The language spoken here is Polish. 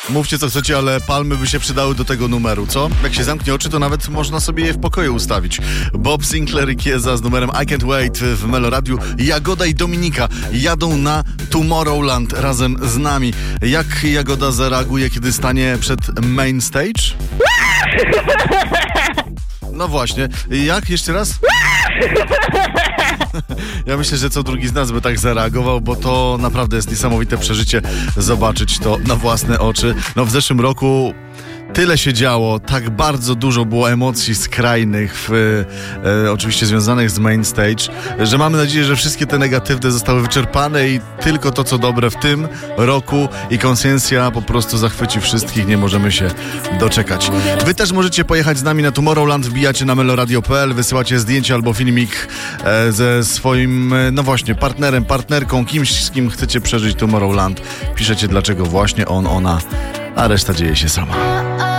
Mówcie co chcecie, ale palmy by się przydały do tego numeru, co? Jak się zamknie oczy, to nawet można sobie je w pokoju ustawić. Bob Sinclair i Chiesa z numerem I Can't Wait w Meloradiu. Jagoda i Dominika jadą na Tomorrowland razem z nami. Jak Jagoda zareaguje, kiedy stanie przed main stage? No właśnie. Jak? Jeszcze raz? Ja myślę, że co drugi z nas by tak zareagował, bo to naprawdę jest niesamowite przeżycie zobaczyć to na własne oczy. No w zeszłym roku tyle się działo, tak bardzo dużo było emocji skrajnych, oczywiście związanych z main stage, że mamy nadzieję, że wszystkie te negatywne zostały wyczerpane i tylko to, co dobre w tym roku i Konsciencja po prostu zachwyci wszystkich, nie możemy się doczekać. Wy też możecie pojechać z nami na Tomorrowland, wbijacie na meloradio.pl, wysyłacie zdjęcie albo filmik ze swoim, no właśnie, partnerem, partnerką, kimś, z kim chcecie przeżyć Tomorrowland. Piszecie, dlaczego właśnie on, ona, a reszta dzieje się sama.